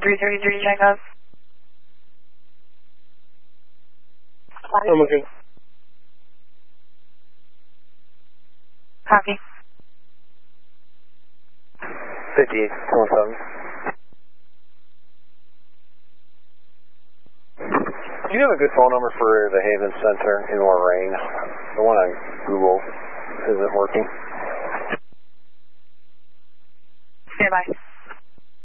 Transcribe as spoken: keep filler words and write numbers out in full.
three thirty-three, check up. I'm looking. Copy. fifty-eight, one seven. Do you have a good phone number for the Haven Center in Lorain? The one on Google isn't working. Stand by.